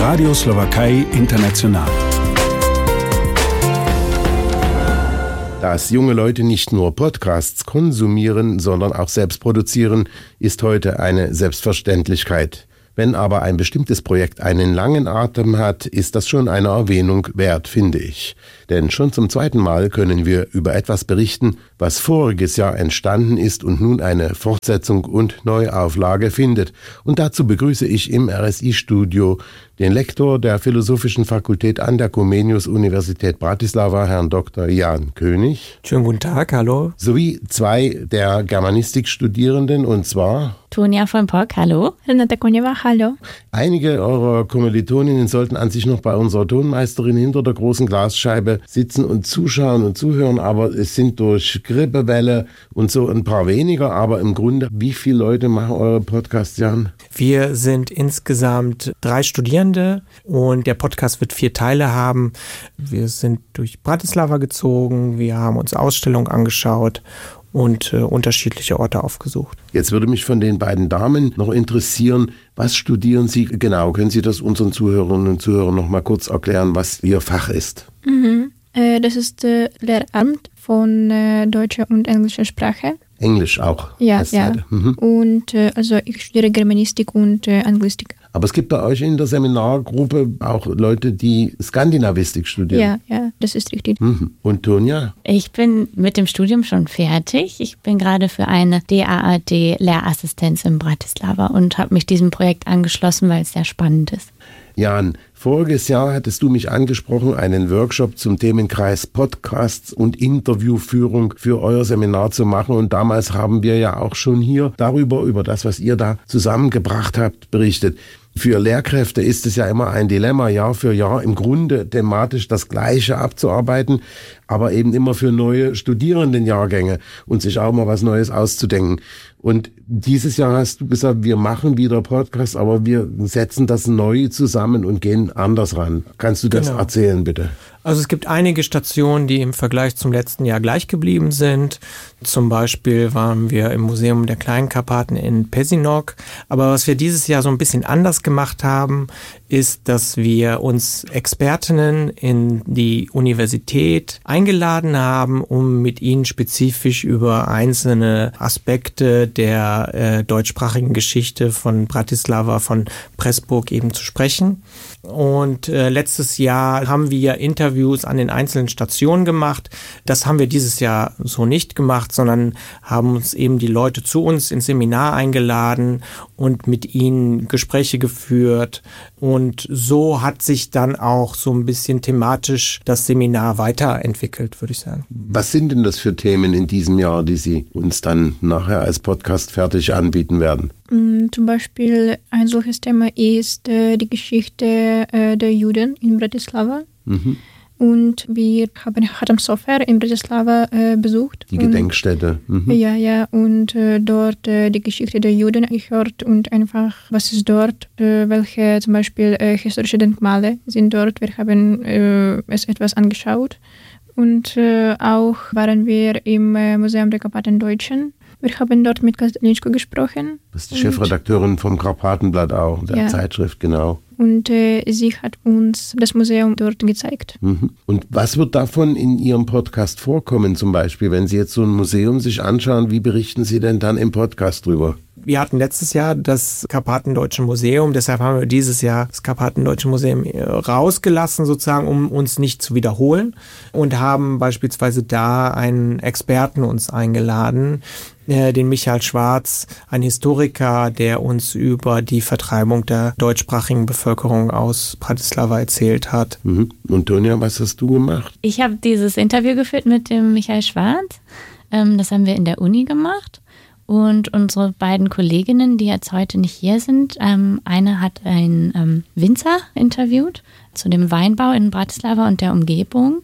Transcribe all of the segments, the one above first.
Radio Slowakei International. Dass junge Leute nicht nur Podcasts konsumieren, sondern auch selbst produzieren, ist heute eine Selbstverständlichkeit. Wenn aber ein bestimmtes Projekt einen langen Atem hat, ist das schon eine Erwähnung wert, finde ich. Denn schon zum zweiten Mal können wir über etwas berichten, was voriges Jahr entstanden ist und nun eine Fortsetzung und Neuauflage findet. Und dazu begrüße ich im RSI-Studio den Lektor der Philosophischen Fakultät an der Comenius-Universität Bratislava, Herrn Dr. Jan König. Schönen guten Tag, hallo. Sowie zwei der Germanistikstudierenden, und zwar Tonja von Pock, hallo. Renata Koneva, hallo. Einige eurer Kommilitoninnen sollten an sich noch bei unserer Tonmeisterin hinter der großen Glasscheibe sitzen und zuschauen und zuhören, aber es sind durch Grippewelle und so ein paar weniger, aber im Grunde, wie viele Leute machen eure Podcasts, Jan? Wir sind insgesamt 3 Studierende und der Podcast wird 4 Teile haben. Wir sind durch Bratislava gezogen, wir haben uns Ausstellungen angeschaut und unterschiedliche Orte aufgesucht. Jetzt würde mich von den beiden Damen noch interessieren, was studieren Sie genau? Können Sie das unseren Zuhörerinnen und Zuhörern noch mal kurz erklären, was Ihr Fach ist? Das ist Lehramt von deutscher und englischer Sprache. Englisch auch? Ja. Und also ich studiere Germanistik und Anglistik. Aber es gibt bei euch in der Seminargruppe auch Leute, die Skandinavistik studieren. Ja, das ist richtig. Und Tonja? Ich bin mit dem Studium schon fertig. Ich bin gerade für eine DAAD-Lehrassistenz in Bratislava und habe mich diesem Projekt angeschlossen, weil es sehr spannend ist. Jan, voriges Jahr hattest du mich angesprochen, einen Workshop zum Themenkreis Podcasts und Interviewführung für euer Seminar zu machen. Und damals haben wir ja auch schon hier über das, was ihr da zusammengebracht habt, berichtet. Für Lehrkräfte ist es ja immer ein Dilemma, Jahr für Jahr im Grunde thematisch das Gleiche abzuarbeiten, aber eben immer für neue Studierendenjahrgänge und sich auch mal was Neues auszudenken. Und dieses Jahr hast du gesagt, wir machen wieder Podcasts, aber wir setzen das neu zusammen und gehen anders ran. Kannst du das erzählen, bitte? Also es gibt einige Stationen, die im Vergleich zum letzten Jahr gleich geblieben sind. Zum Beispiel waren wir im Museum der Kleinkarpaten in Pezinok. Aber was wir dieses Jahr so ein bisschen anders gemacht haben, ist, dass wir uns Expertinnen in die Universität eingeladen haben, um mit ihnen spezifisch über einzelne Aspekte der deutschsprachigen Geschichte von Bratislava, von Pressburg eben zu sprechen. Und letztes Jahr haben wir Interviews an den einzelnen Stationen gemacht. Das haben wir dieses Jahr so nicht gemacht, sondern haben uns eben die Leute zu uns ins Seminar eingeladen und mit ihnen Gespräche geführt. Und so hat sich dann auch so ein bisschen thematisch das Seminar weiterentwickelt, würde ich sagen. Was sind denn das für Themen in diesem Jahr, die Sie uns dann nachher als Podcast fertig anbieten werden? Zum Beispiel ein solches Thema ist die Geschichte der Juden in Bratislava. Und wir haben Chatham Sofer in Bratislava besucht. Die Gedenkstätte. Ja, und dort die Geschichte der Juden gehört und einfach, was ist dort, welche zum Beispiel historische Denkmale sind dort. Wir haben es etwas angeschaut. Und auch waren wir im Museum der Karpatendeutschen. Wir haben dort mit Kastelinschko gesprochen. Das ist die Chefredakteurin vom Karpatenblatt auch, der Zeitschrift, genau. Und sie hat uns das Museum dort gezeigt. Und was wird davon in Ihrem Podcast vorkommen zum Beispiel? Wenn Sie jetzt so ein Museum sich anschauen, wie berichten Sie denn dann im Podcast drüber? Wir hatten letztes Jahr das Karpatendeutsche Museum, deshalb haben wir dieses Jahr das Karpatendeutsche Museum rausgelassen, sozusagen, um uns nicht zu wiederholen, und haben beispielsweise da einen Experten uns eingeladen, den Michael Schwarz, ein Historiker, der uns über die Vertreibung der deutschsprachigen Bevölkerung aus Bratislava erzählt hat. Und Tonja, was hast du gemacht? Ich habe dieses Interview geführt mit dem Michael Schwarz. Das haben wir in der Uni gemacht. Und unsere beiden Kolleginnen, die jetzt heute nicht hier sind, eine hat einen Winzer interviewt zu dem Weinbau in Bratislava und der Umgebung.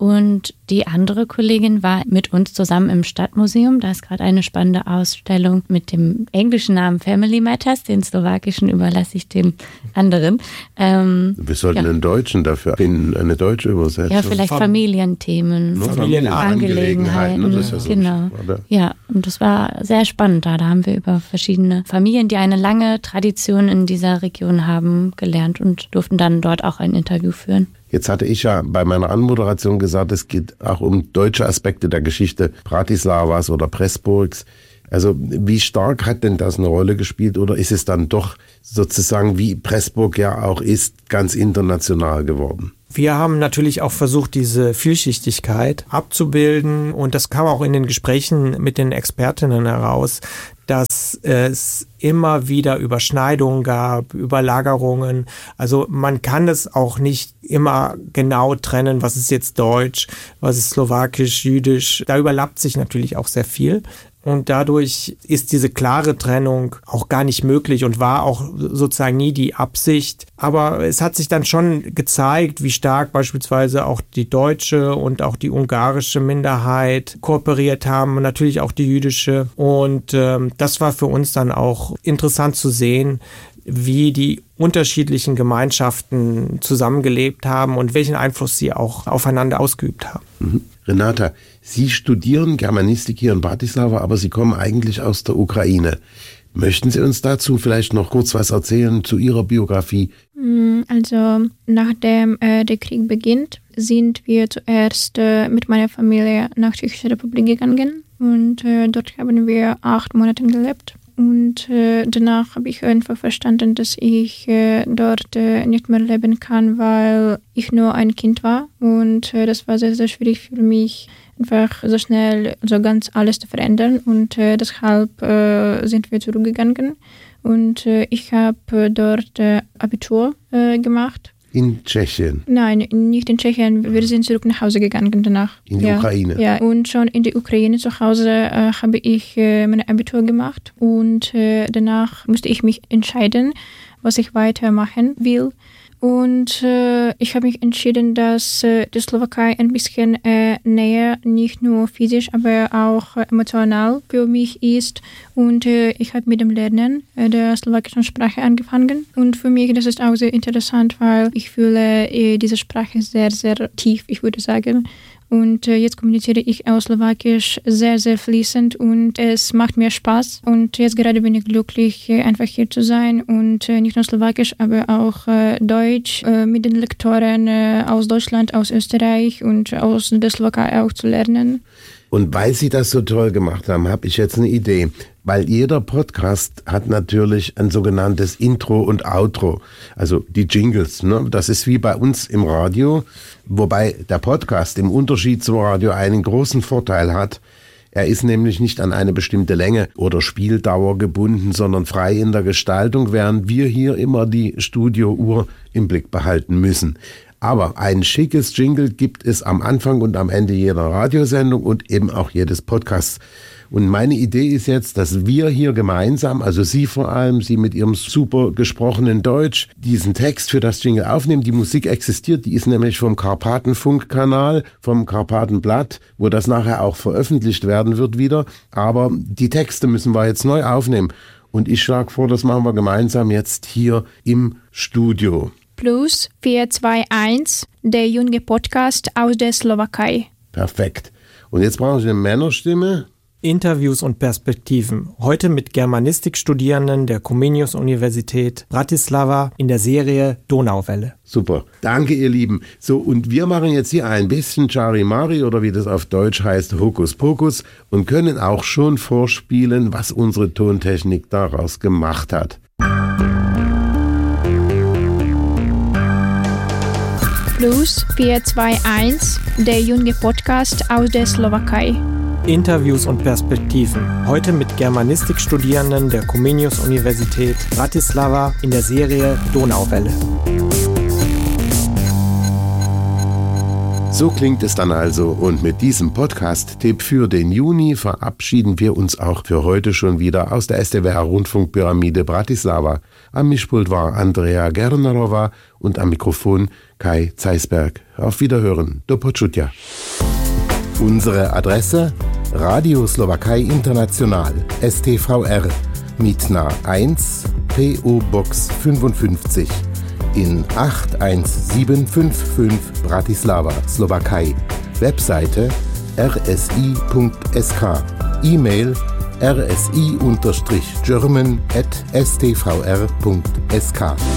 Und die andere Kollegin war mit uns zusammen im Stadtmuseum. Da ist gerade eine spannende Ausstellung mit dem englischen Namen Family Matters. Den slowakischen überlasse ich dem anderen. Wir sollten einen Deutschen dafür finden, eine deutsche Übersetzung. Ja, vielleicht Familienthemen, Familienangelegenheiten. Das ist ja so genau. Ja, und das war sehr spannend da. Da haben wir über verschiedene Familien, die eine lange Tradition in dieser Region haben, gelernt und durften dann dort auch ein Interview führen. Jetzt hatte ich ja bei meiner Anmoderation gesagt, es geht auch um deutsche Aspekte der Geschichte Bratislavas oder Pressburgs. Also wie stark hat denn das eine Rolle gespielt oder ist es dann doch sozusagen, wie Pressburg ja auch ist, ganz international geworden? Wir haben natürlich auch versucht, diese Vielschichtigkeit abzubilden und das kam auch in den Gesprächen mit den Expertinnen heraus, dass es immer wieder Überschneidungen gab, Überlagerungen. Also man kann es auch nicht immer genau trennen, was ist jetzt Deutsch, was ist Slowakisch, Jüdisch. Da überlappt sich natürlich auch sehr viel. Und dadurch ist diese klare Trennung auch gar nicht möglich und war auch sozusagen nie die Absicht. Aber es hat sich dann schon gezeigt, wie stark beispielsweise auch die deutsche und auch die ungarische Minderheit kooperiert haben und natürlich auch die jüdische. Und das war für uns dann auch interessant zu sehen, wie die unterschiedlichen Gemeinschaften zusammengelebt haben und welchen Einfluss sie auch aufeinander ausgeübt haben. Mhm. Renata, Sie studieren Germanistik hier in Bratislava, aber Sie kommen eigentlich aus der Ukraine. Möchten Sie uns dazu vielleicht noch kurz was erzählen zu Ihrer Biografie? Also nachdem der Krieg beginnt, sind wir zuerst mit meiner Familie nach Tschechische Republik gegangen und dort haben wir 8 Monate gelebt. Und danach habe ich einfach verstanden, dass ich dort nicht mehr leben kann, weil ich nur ein Kind war. Und das war sehr, sehr schwierig für mich, einfach so schnell so ganz alles zu verändern. Und deshalb sind wir zurückgegangen. Und ich habe dort Abitur gemacht. In Tschechien? Nein, nicht in Tschechien. Wir sind zurück nach Hause gegangen danach. In die Ukraine? Ja, und schon in der Ukraine zu Hause habe ich mein Abitur gemacht. Und danach musste ich mich entscheiden, was ich weitermachen will. Und ich habe mich entschieden, dass die Slowakei ein bisschen näher, nicht nur physisch, aber auch emotional für mich ist. Und ich habe mit dem Lernen der slowakischen Sprache angefangen. Und für mich das ist auch sehr interessant, weil ich fühle diese Sprache sehr, sehr tief, ich würde sagen. Und jetzt kommuniziere ich auf Slowakisch sehr, sehr fließend und es macht mir Spaß. Und jetzt gerade bin ich glücklich, einfach hier zu sein und nicht nur Slowakisch, aber auch Deutsch mit den Lektoren aus Deutschland, aus Österreich und aus der Slowakei auch zu lernen. Und weil Sie das so toll gemacht haben, habe ich jetzt eine Idee. Weil jeder Podcast hat natürlich ein sogenanntes Intro und Outro, also die Jingles. Ne? Das ist wie bei uns im Radio, wobei der Podcast im Unterschied zum Radio einen großen Vorteil hat. Er ist nämlich nicht an eine bestimmte Länge oder Spieldauer gebunden, sondern frei in der Gestaltung, während wir hier immer die Studiouhr im Blick behalten müssen. Aber ein schickes Jingle gibt es am Anfang und am Ende jeder Radiosendung und eben auch jedes Podcasts. Und meine Idee ist jetzt, dass wir hier gemeinsam, also Sie vor allem, Sie mit Ihrem super gesprochenen Deutsch, diesen Text für das Jingle aufnehmen. Die Musik existiert, die ist nämlich vom Karpatenfunk-Kanal, vom Karpatenblatt, wo das nachher auch veröffentlicht werden wird wieder. Aber die Texte müssen wir jetzt neu aufnehmen. Und ich schlage vor, das machen wir gemeinsam jetzt hier im Studio. Plus 421, der junge Podcast aus der Slowakei. Perfekt. Und jetzt brauchen Sie eine Männerstimme. Interviews und Perspektiven. Heute mit Germanistikstudierenden der Comenius-Universität Bratislava in der Serie Donauwelle. Super. Danke, ihr Lieben. So, und wir machen jetzt hier ein bisschen Chari-Mari oder wie das auf Deutsch heißt, Hokuspokus und können auch schon vorspielen, was unsere Tontechnik daraus gemacht hat. Plus 421, der junge Podcast aus der Slowakei. Interviews und Perspektiven. Heute mit Germanistikstudierenden der Comenius-Universität Bratislava in der Serie Donauwelle. So klingt es dann also, und mit diesem Podcast-Tipp für den Juni verabschieden wir uns auch für heute schon wieder aus der SDWR-Rundfunkpyramide Bratislava. Am Mischpult war Andrea Gernerova und am Mikrofon Kai Zeisberg. Auf Wiederhören. Do počutia. Unsere Adresse: Radio Slowakei International, STVR, Mitna 1, PO Box 55. In 81755 Bratislava, Slowakei. Webseite rsi.sk. E-Mail rsi-german@stvr.sk.